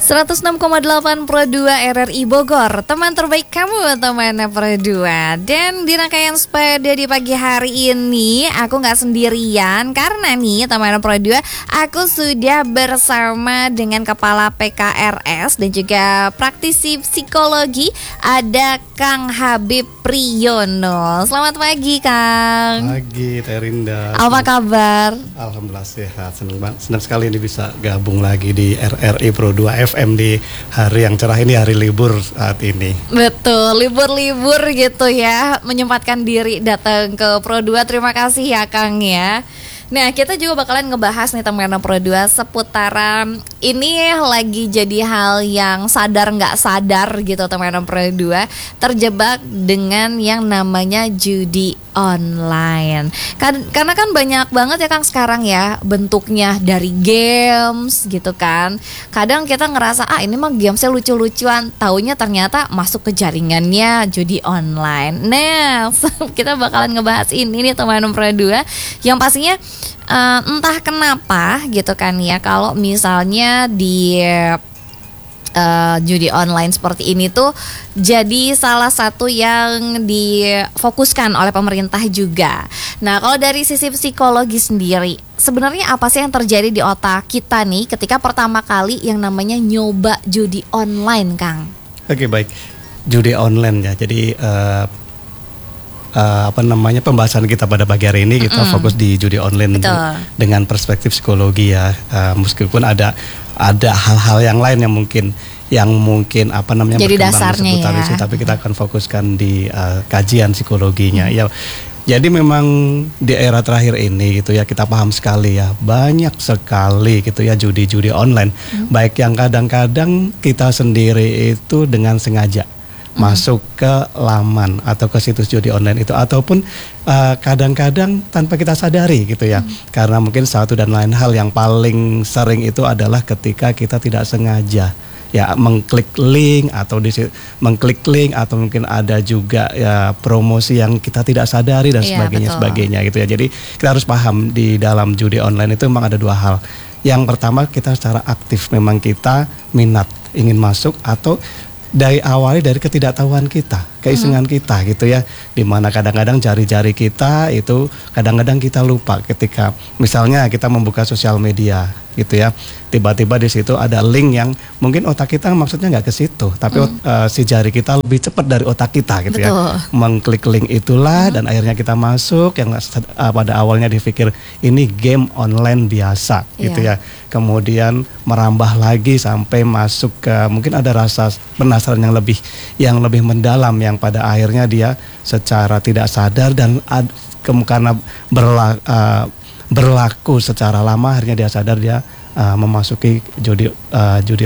106,8 Pro 2 RRI Bogor, teman terbaik kamu, teman Pro 2. Dan di rangkaian sepeda di pagi hari ini aku gak sendirian, karena nih teman Pro 2, aku sudah bersama dengan Kepala PKRS dan juga praktisi psikologi, ada Kang Habib Priyono. Selamat pagi Kang. Pagi Terinda. Apa kabar? Alhamdulillah sehat, senang sekali ini bisa gabung lagi di RRI Pro 2 FM di hari yang cerah ini, hari libur saat ini. Betul, libur-libur gitu ya, menyempatkan diri datang ke Pro 2. Terima kasih ya Kang ya. Nah, kita juga bakalan ngebahas nih teman-teman Pro 2 seputaran ini lagi jadi hal yang sadar nggak sadar gitu teman-teman Pro 2, terjebak dengan yang namanya judi online. Karena kan banyak banget ya Kang sekarang ya bentuknya, dari games gitu kan. Kadang kita ngerasa ini mah gamesnya lucu-lucuan, taunya ternyata masuk ke jaringannya judi online. Nah, kita bakalan ngebahas ini nih teman-teman Pro 2, yang pastinya entah kenapa gitu kan ya, kalau misalnya di judi online seperti ini tuh jadi salah satu yang difokuskan oleh pemerintah juga. Nah, kalau dari sisi psikologi sendiri, sebenarnya apa sih yang terjadi di otak kita nih ketika pertama kali yang namanya nyoba judi online, Kang? Oke, baik. Judi online ya. Jadi pembahasan kita pada pagi hari ini kita fokus di judi online. Betul. Dengan perspektif psikologi ya. Meskipun ada hal-hal yang lain yang mungkin jadi dasarnya ya. Itu, tapi kita akan fokuskan di kajian psikologinya. Ya, jadi memang di era terakhir ini gitu ya, kita paham sekali ya, banyak sekali gitu ya judi-judi online, baik yang kadang-kadang kita sendiri itu dengan sengaja masuk ke laman atau ke situs judi online itu, ataupun kadang-kadang tanpa kita sadari gitu ya. Karena mungkin satu dan lain hal yang paling sering itu adalah ketika kita tidak sengaja ya mengklik link atau mungkin ada juga ya promosi yang kita tidak sadari dan sebagainya gitu ya. Jadi kita harus paham di dalam judi online itu memang ada dua hal. Yang pertama, kita secara aktif memang kita minat ingin masuk, atau awali dari ketidaktahuan kita, keisengan kita gitu ya, dimana kadang-kadang jari-jari kita itu kadang-kadang kita lupa ketika misalnya kita membuka sosial media gitu ya, tiba-tiba di situ ada link yang mungkin otak kita maksudnya nggak ke situ, tapi si jari kita lebih cepat dari otak kita gitu. Betul. Ya, mengklik link itulah dan akhirnya kita masuk yang pada awalnya dipikir ini game online biasa gitu ya, kemudian merambah lagi sampai masuk ke mungkin ada rasa penasaran yang lebih mendalam, yang pada akhirnya dia secara tidak sadar dan karena berlaku secara lama, akhirnya dia sadar dia memasuki judi